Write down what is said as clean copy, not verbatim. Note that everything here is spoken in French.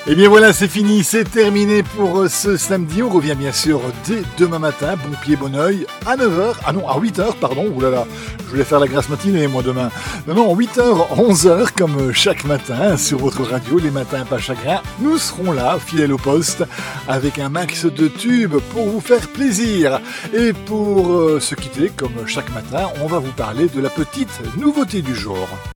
Et bien voilà, c'est fini, c'est terminé pour ce samedi. On revient bien sûr dès demain matin, bon pied, bon oeil, à 9h, ah non, à 8h, pardon, oulala, je voulais faire la grasse matinée moi demain. Non, 8h, 11h, comme chaque matin, sur votre radio, les matins pas chagrin. Nous serons là, fidèles au poste, avec un max de tubes pour vous faire plaisir. Et pour se quitter, comme chaque matin, on va vous parler de la petite nouveauté du jour.